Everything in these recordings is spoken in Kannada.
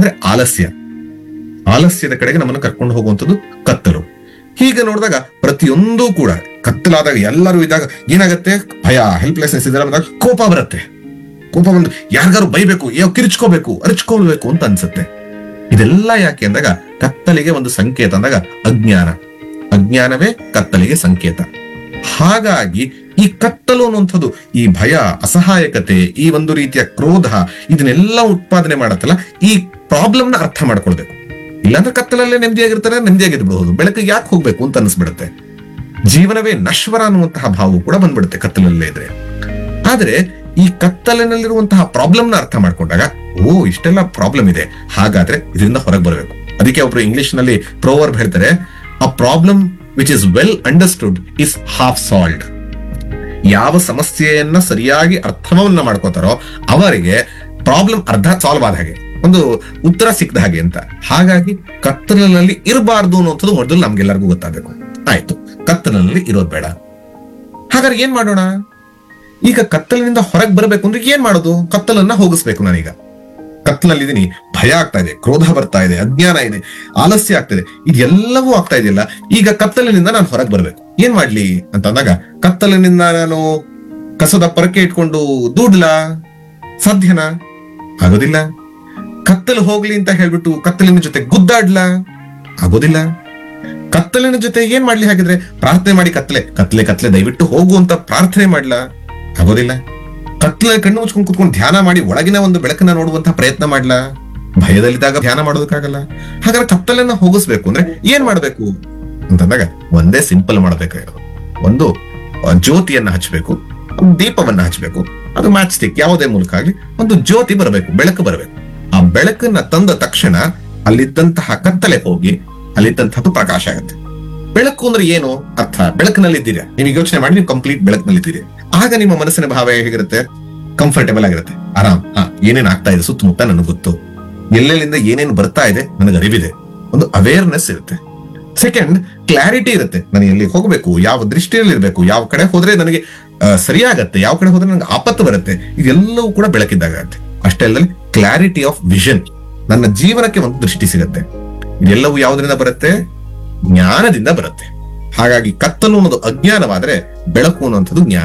ಅಂದ್ರೆ ಆಲಸ್ಯ. ಆಲಸ್ಯದ ಕಡೆಗೆ ನಮ್ಮನ್ನು ಕರ್ಕೊಂಡು ಹೋಗುವಂಥದ್ದು ಕತ್ತಲು. ಹೀಗೆ ನೋಡಿದಾಗ ಪ್ರತಿಯೊಂದು ಕೂಡ ಕತ್ತಲಾದಾಗ ಎಲ್ಲರೂ ಇದ್ದಾಗ ಏನಾಗತ್ತೆ, ಭಯ, ಹೆಲ್ಪ್ಲೆಸ್ನೆಸ್ ಇದೆಲ್ಲ ಬಂದಾಗ ಕೋಪ ಬರುತ್ತೆ. ಕೋಪ ಬಂದು ಯಾರಿಗಾರು ಬೈಬೇಕು, ಕಿರ್ಚ್ಕೋಬೇಕು, ಅರ್ಚ್ಕೊಳ್ಬೇಕು ಅಂತ ಅನ್ಸುತ್ತೆ. ಇದೆಲ್ಲ ಯಾಕೆ ಅಂದಾಗ ಕತ್ತಲಿಗೆ ಒಂದು ಸಂಕೇತ ಅಂದಾಗ ಅಜ್ಞಾನವೇ ಕತ್ತಲಿಗೆ ಸಂಕೇತ. ಹಾಗಾಗಿ ಈ ಕತ್ತಲು ಅನ್ನುವಂಥದ್ದು, ಈ ಭಯ, ಅಸಹಾಯಕತೆ, ಈ ಒಂದು ರೀತಿಯ ಕ್ರೋಧ, ಇದನ್ನೆಲ್ಲ ಉತ್ಪಾದನೆ ಮಾಡತ್ತಲ್ಲ, ಈ ಪ್ರಾಬ್ಲಮ್ನ ಅರ್ಥ ಮಾಡ್ಕೊಳ್ಬೇಕು. ಇಲ್ಲಾಂದ್ರೆ ಕತ್ತಲಲ್ಲೇ ನೆಮ್ಮದಿಯಾಗಿರ್ಬಹುದು, ಬೆಳಕಿಗೆ ಯಾಕೆ ಹೋಗ್ಬೇಕು ಅಂತ ಅನಿಸ್ಬಿಡುತ್ತೆ. ಜೀವನವೇ ನಶ್ವರ ಅನ್ನುವಂತಹ ಭಾವ ಕೂಡ ಬಂದ್ಬಿಡುತ್ತೆ ಕತ್ತಲಲ್ಲೇ ಇದ್ರೆ. ಆದ್ರೆ ಈ ಕತ್ತಲಿನಲ್ಲಿರುವಂತಹ ಪ್ರಾಬ್ಲಮ್ನ ಅರ್ಥ ಮಾಡ್ಕೊಂಡಾಗ, ಇಷ್ಟೆಲ್ಲ ಪ್ರಾಬ್ಲಮ್ ಇದೆ, ಹಾಗಾದ್ರೆ ಇದರಿಂದ ಹೊರಗೆ ಬರಬೇಕು. ಅದಕ್ಕೆ ಒಬ್ರು ಇಂಗ್ಲಿಷ್ ನಲ್ಲಿ ಪ್ರೋವರ್ಬ್ ಹೇಳ್ತಾರೆ, a problem which is well understood is half solved. ಯಾವ ಸಮಸ್ಯೆಯನ್ನ ಸರಿಯಾಗಿ ಅರ್ಥವನ್ನ ಮಾಡ್ಕೋತಾರೋ ಅವರಿಗೆ ಪ್ರಾಬ್ಲಮ್ ಅರ್ಧ ಸಾಲ್ವ್ ಆದ ಹಾಗೆ, ಒಂದು ಉತ್ತರ ಸಿಕ್ಕದ ಹಾಗೆ ಅಂತ. ಹಾಗಾಗಿ ಕತ್ತಲಿನಲ್ಲಿ ಇರಬಾರ್ದು ಅನ್ನುವಂಥದ್ದು ಮೊದಲು ನಮ್ಗೆಲ್ಲರಿಗೂ ಗೊತ್ತಾಗಬೇಕು. ಆಯ್ತು, ಕತ್ತಲಿನಲ್ಲಿ ಇರೋದು ಬೇಡ. ಹಾಗಾದ್ರೆ ಏನ್ ಮಾಡೋಣ? ಈಗ ಕತ್ತಲಿನಿಂದ ಹೊರಗೆ ಬರಬೇಕು ಅಂದ್ರೆ ಏನ್ ಮಾಡೋದು? ಕತ್ತಲನ್ನ ಹೋಗಿಸ್ಬೇಕು. ನಾನೀಗ ಕತ್ತಲಲ್ಲಿದ್ದೀನಿ, ಭಯ ಆಗ್ತಾ ಇದೆ, ಕ್ರೋಧ ಬರ್ತಾ ಇದೆ, ಅಜ್ಞಾನ ಇದೆ, ಆಲಸ್ಯ ಆಗ್ತಿದೆ, ಇದೆಲ್ಲವೂ ಆಗ್ತಾ ಇದೆಯಲ್ಲ. ಈಗ ಕತ್ತಲಿನಿಂದ ನಾನು ಹೊರಗೆ ಬರ್ಬೇಕು, ಏನ್ ಮಾಡ್ಲಿ ಅಂತ ಅಂದಾಗ, ಕತ್ತಲಿನಿಂದ ನಾನು ಕಸದ ಪರಕೆ ಇಟ್ಕೊಂಡು ದೂಡ್ಲಾ? ಸಾಧ್ಯನಾ? ಆಗೋದಿಲ್ಲ. ಕತ್ತಲು ಹೋಗ್ಲಿ ಅಂತ ಹೇಳ್ಬಿಟ್ಟು ಕತ್ತಲಿನ ಜೊತೆ ಗುದ್ದಾಡ್ಲಾ? ಆಗೋದಿಲ್ಲ. ಕತ್ತಲಿನ ಜೊತೆ ಏನ್ ಮಾಡ್ಲಿ? ಹಾಗಿದ್ರೆ ಪ್ರಾರ್ಥನೆ ಮಾಡಿ, ಕತ್ಲೆ ದಯವಿಟ್ಟು ಹೋಗು ಅಂತ ಪ್ರಾರ್ಥನೆ ಮಾಡ್ಲಾ? ಆಗೋದಿಲ್ಲ. ಕತ್ತಲೆ ಕಣ್ಣು ಮುಚ್ಕೊಂಡು ಕುತ್ಕೊಂಡು ಧ್ಯಾನ ಮಾಡಿ ಒಳಗಿನ ಒಂದು ಬೆಳಕನ್ನ ನೋಡುವಂತಹ ಪ್ರಯತ್ನ ಮಾಡ್ಲಾ? ಭಯದಲ್ಲಿದ್ದಾಗ ಧ್ಯಾನ ಮಾಡೋದಕ್ಕಾಗಲ್ಲ. ಹಾಗಾದ್ರೆ ಕತ್ತಲನ್ನ ಹೋಗಿಸ್ಬೇಕು ಅಂದ್ರೆ ಏನ್ ಮಾಡ್ಬೇಕು ಅಂತಂದಾಗ, ಒಂದೇ ಸಿಂಪಲ್ ಮಾಡ್ಬೇಕಾಗಿರೋದು, ಒಂದು ಜ್ಯೋತಿಯನ್ನ ಹಚ್ಚಬೇಕು, ಒಂದು ದೀಪವನ್ನ ಹಚ್ಚಬೇಕು. ಅದು ಮ್ಯಾಚ್ ಸ್ಟಿಕ್ ಯಾವುದೇ ಮೂಲಕ ಆಗ್ಲಿ ಒಂದು ಜ್ಯೋತಿ ಬರಬೇಕು, ಬೆಳಕು ಬರಬೇಕು. ಆ ಬೆಳಕನ್ನ ತಂದ ತಕ್ಷಣ ಅಲ್ಲಿದ್ದಂತಹ ಕತ್ತಲೆ ಹೋಗಿ ಅಲ್ಲಿದ್ದಂತಹದ್ದು ಪ್ರಕಾಶ ಆಗುತ್ತೆ. ಬೆಳಕು ಅಂದ್ರೆ ಏನು ಅರ್ಥ? ಬೆಳಕಿನಲ್ಲಿದ್ದೀರಾ, ನೀವು ಯೋಚನೆ ಮಾಡಿ, ನೀವು ಕಂಪ್ಲೀಟ್ ಬೆಳಕಿನಲ್ಲಿದ್ದೀರಿ. ಆಗ ನಿಮ್ಮ ಮನಸ್ಸಿನ ಭಾವ ಹೇಗಿರುತ್ತೆ? ಕಂಫರ್ಟೇಬಲ್ ಆಗಿರುತ್ತೆ, ಆರಾಮ್. ಏನೇನ್ ಆಗ್ತಾ ಇದೆ ಸುತ್ತಮುತ್ತ ನನಗೆ ಗೊತ್ತು, ಎಲ್ಲೆಲ್ಲಿಂದ ಏನೇನು ಬರ್ತಾ ಇದೆ ನನಗೆ ಅರಿವಿದೆ, ಒಂದು ಅವೇರ್ನೆಸ್ ಇರುತ್ತೆ. ಸೆಕೆಂಡ್, ಕ್ಲಾರಿಟಿ ಇರುತ್ತೆ. ನಾನು ಎಲ್ಲಿ ಹೋಗ್ಬೇಕು, ಯಾವ ದೃಷ್ಟಿಯಲ್ಲಿ ಇರಬೇಕು, ಯಾವ ಕಡೆ ಹೋದ್ರೆ ನನಗೆ ಸರಿಯಾಗತ್ತೆ, ಯಾವ ಕಡೆ ಹೋದ್ರೆ ನನಗೆ ಆಪತ್ತು ಬರುತ್ತೆ, ಇದೆಲ್ಲವೂ ಕೂಡ ಬೆಳಕಿದ್ದಾಗ ಆಗುತ್ತೆ. ಅಷ್ಟೇ ಅಲ್ಲದೆ ಕ್ಲಾರಿಟಿ ಆಫ್ ವಿಷನ್, ನನ್ನ ಜೀವನಕ್ಕೆ ಒಂದು ದೃಷ್ಟಿ ಸಿಗುತ್ತೆ. ಇದೆಲ್ಲವೂ ಯಾವುದರಿಂದ ಬರುತ್ತೆ? ಜ್ಞಾನದಿಂದ ಬರುತ್ತೆ. ಹಾಗಾಗಿ ಕತ್ತಲು ಅನ್ನೋದು ಅಜ್ಞಾನವಾದ್ರೆ ಬೆಳಕು ಅನ್ನುವಂಥದ್ದು ಜ್ಞಾನ.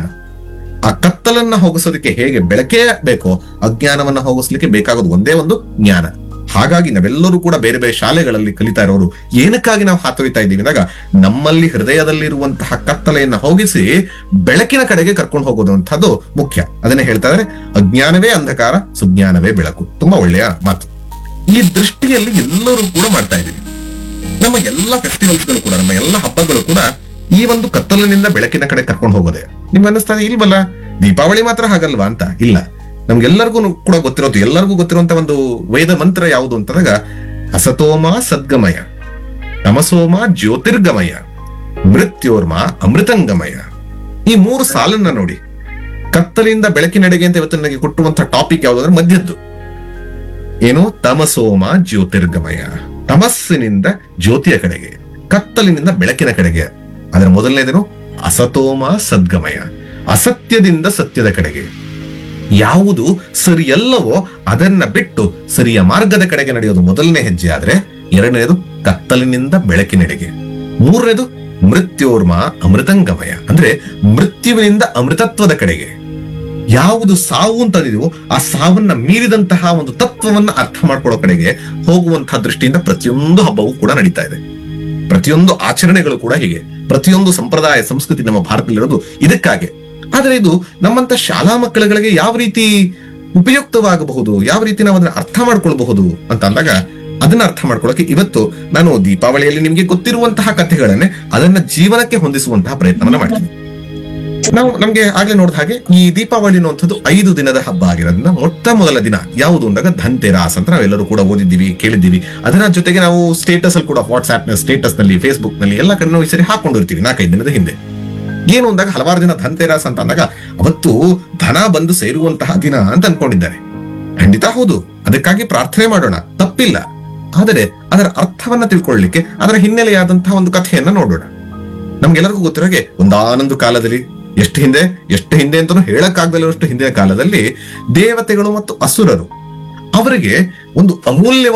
ಆ ಕತ್ತಲನ್ನ ಹೋಗಿಸೋದಕ್ಕೆ ಹೇಗೆ ಬೆಳಕೇ ಬೇಕೋ, ಅಜ್ಞಾನವನ್ನ ಹೋಗಿಸ್ಲಿಕ್ಕೆ ಬೇಕಾಗೋದು ಒಂದೇ ಒಂದು ಜ್ಞಾನ. ಹಾಗಾಗಿ ನಾವೆಲ್ಲರೂ ಕೂಡ ಬೇರೆ ಬೇರೆ ಶಾಲೆಗಳಲ್ಲಿ ಕಲಿತಾ ಇರೋರು ಏನಕ್ಕಾಗಿ ನಾವು ಹಾತೊಯ್ತಾ ಇದ್ದೀವಿ ಅಂದಾಗ, ನಮ್ಮಲ್ಲಿ ಹೃದಯದಲ್ಲಿರುವಂತಹ ಕತ್ತಲೆಯನ್ನ ಹೋಗಿಸಿ ಬೆಳಕಿನ ಕಡೆಗೆ ಕರ್ಕೊಂಡು ಹೋಗೋದು ಅಂತದ್ದು ಮುಖ್ಯ. ಅದನ್ನೇ ಹೇಳ್ತಾ ಇದ್ದಾರೆ, ಅಜ್ಞಾನವೇ ಅಂಧಕಾರ, ಸುಜ್ಞಾನವೇ ಬೆಳಕು. ತುಂಬಾ ಒಳ್ಳೆಯ ಮಾತು. ಈ ದೃಷ್ಟಿಯಲ್ಲಿ ಎಲ್ಲರೂ ಕೂಡ ಮಾಡ್ತಾ ಇದ್ದೀವಿ. ನಮ್ಮ ಎಲ್ಲ ಫೆಸ್ಟಿವಲ್ಸ್ಗಳು ಕೂಡ, ನಮ್ಮ ಎಲ್ಲ ಹಬ್ಬಗಳು ಕೂಡ ಈ ಒಂದು ಕತ್ತಲಿನಿಂದ ಬೆಳಕಿನ ಕಡೆ ಕರ್ಕೊಂಡು ಹೋಗೋದೆ. ನಿಮ್ಗೆ ಅನ್ನಿಸ್ತಾ ಇಲ್ವಲ್ಲ, ದೀಪಾವಳಿ ಮಾತ್ರ ಹಾಗಲ್ವಾ ಅಂತ? ಇಲ್ಲ, ನಮ್ಗೆಲ್ಲರಿಗೂ ಕೂಡ ಗೊತ್ತಿರೋದು, ಎಲ್ಲರಿಗೂ ಗೊತ್ತಿರುವಂತ ಒಂದು ವೇದ ಮಂತ್ರ ಯಾವುದು ಅಂತಂದಾಗ, ಅಸತೋಮ ಸದ್ಗಮಯ, ತಮಸೋಮ ಜ್ಯೋತಿರ್ಗಮಯ, ಮೃತ್ಯೋರ್ಮ ಅಮೃತಂಗಮಯ. ಈ ಮೂರು ಸಾಲನ್ನ ನೋಡಿ, ಕತ್ತಲಿಂದ ಬೆಳಕಿನೆಡೆಗೆ ಅಂತ ಇವತ್ತು ನನಗೆ ಕೊಟ್ಟುವಂತ ಟಾಪಿಕ್ ಯಾವುದು ಅಂದ್ರೆ ಮಧ್ಯದ್ದು. ಏನು? ತಮಸೋಮ ಜ್ಯೋತಿರ್ಗಮಯ, ತಮಸ್ಸಿನಿಂದ ಜ್ಯೋತಿಯ ಕಡೆಗೆ, ಕತ್ತಲಿನಿಂದ ಬೆಳಕಿನ ಕಡೆಗೆ. ಅದರ ಮೊದಲನೇದೇನು? ಅಸತೋಮ ಸದ್ಗಮಯ, ಅಸತ್ಯದಿಂದ ಸತ್ಯದ ಕಡೆಗೆ. ಯಾವುದು ಸರಿಯಲ್ಲವೋ ಅದನ್ನ ಬಿಟ್ಟು ಸರಿಯ ಮಾರ್ಗದ ಕಡೆಗೆ ನಡೆಯೋದು ಮೊದಲನೇ ಹೆಜ್ಜೆ ಆದ್ರೆ, ಎರಡನೇದು ಕತ್ತಲಿನಿಂದ ಬೆಳಕಿನೆಡೆಗೆ, ಮೂರನೇದು ಮೃತ್ಯೋರ್ಮ ಅಮೃತಂಗಮಯ, ಅಂದ್ರೆ ಮೃತ್ಯುವಿನಿಂದ ಅಮೃತತ್ವದ ಕಡೆಗೆ. ಯಾವುದು ಸಾವು ಅಂತಂದಿದೀವೋ ಆ ಸಾವನ್ನ ಮೀರಿದಂತಹ ಒಂದು ತತ್ವವನ್ನ ಅರ್ಥ ಮಾಡ್ಕೊಳ್ಳೋ ಕಡೆಗೆ ಹೋಗುವಂತಹ ದೃಷ್ಟಿಯಿಂದ ಪ್ರತಿಯೊಂದು ಹಬ್ಬವೂ ಕೂಡ ನಡೀತಾ ಇದೆ. ಪ್ರತಿಯೊಂದು ಆಚರಣೆಗಳು ಕೂಡ ಹೀಗೆ. ಪ್ರತಿಯೊಂದು ಸಂಪ್ರದಾಯ ಸಂಸ್ಕೃತಿ ನಮ್ಮ ಭಾರತದಲ್ಲಿರೋದು ಇದಕ್ಕಾಗಿ. ಆದ್ರೆ ಇದು ನಮ್ಮಂತ ಶಾಲಾ ಮಕ್ಕಳುಗಳಿಗೆ ಯಾವ ರೀತಿ ಉಪಯುಕ್ತವಾಗಬಹುದು, ಯಾವ ರೀತಿ ನಾವು ಅದನ್ನ ಅರ್ಥ ಮಾಡ್ಕೊಳ್ಬಹುದು ಅಂತ ಅಂದಾಗ, ಅದನ್ನ ಅರ್ಥ ಮಾಡ್ಕೊಳ್ಳೋಕೆ ಇವತ್ತು ನಾನು ದೀಪಾವಳಿಯಲ್ಲಿ ನಿಮ್ಗೆ ಗೊತ್ತಿರುವಂತಹ ಕಥೆಗಳನ್ನೇ ಅದನ್ನ ಜೀವನಕ್ಕೆ ಹೊಂದಿಸುವಂತಹ ಪ್ರಯತ್ನವನ್ನ ಮಾಡ್ತೀನಿ. ನಮ್ಗೆ ಆಗ್ಲೇ ನೋಡಿದ ಹಾಗೆ ಈ ದೀಪಾವಳಿ ಅನ್ನುವಂಥದ್ದು 5 ದಿನದ ಹಬ್ಬ ಆಗಿರೋದ್ರಿಂದ ಮೊಟ್ಟ ಮೊದಲ ದಿನ ಯಾವುದು ಅಂದಾಗ ಧನ್ತೆರಾಸ್ ಅಂತ ನಾವೆಲ್ಲರೂ ಕೂಡ ಓದಿದ್ದೀವಿ, ಕೇಳಿದ್ದೀವಿ. ಅದರ ಜೊತೆಗೆ ನಾವು ಸ್ಟೇಟಸ್ ಅಲ್ಲಿ ಕೂಡ, ವಾಟ್ಸ್ಆಪ್ ನ ಸ್ಟೇಟಸ್ ನಲ್ಲಿ, ಫೇಸ್ಬುಕ್ ನಲ್ಲಿ ಎಲ್ಲ ಕಡೆ ನಾವು ಈ ಸರಿ ಹಾಕೊಂಡಿರ್ತೀವಿ 4-5 ದಿನದ ಹಿಂದೆ. ಏನು ಅಂದಾಗ ಹಲವಾರು ದಿನ ಧನ್ತೆರಾಸ್ ಅಂತ ಅಂದಾಗ ಅವತ್ತು ಧನ ಬಂದು ಸೇರುವಂತಹ ದಿನ ಅಂತ ಅನ್ಕೊಂಡಿದ್ದಾರೆ. ಖಂಡಿತ ಹೌದು, ಅದಕ್ಕಾಗಿ ಪ್ರಾರ್ಥನೆ ಮಾಡೋಣ, ತಪ್ಪಿಲ್ಲ. ಆದರೆ ಅದರ ಅರ್ಥವನ್ನ ತಿಳ್ಕೊಳ್ಳಿಕ್ಕೆ ಅದರ ಹಿನ್ನೆಲೆಯಾದಂತಹ ಒಂದು ಕಥೆಯನ್ನ ನೋಡೋಣ. ನಮ್ಗೆಲ್ಲರಿಗೂ ಗೊತ್ತಿರೋ ಹಾಗೆ ಒಂದಾನೊಂದು ಕಾಲದಲ್ಲಿ, ಎಷ್ಟು ಹಿಂದೆ ಅಂತಾನು ಹೇಳಕ್ಕಾಗದಲ್ಲಷ್ಟು ಹಿಂದಿನ ಕಾಲದಲ್ಲಿ, ದೇವತೆಗಳು ಮತ್ತು ಅಸುರರು ಅವರಿಗೆ ಒಂದು ಅಮೂಲ್ಯ